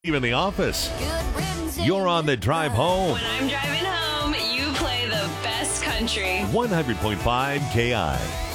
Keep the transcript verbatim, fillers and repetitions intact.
you in the office. You're on the drive home. When I'm driving home, you play the best country. one hundred point five K I.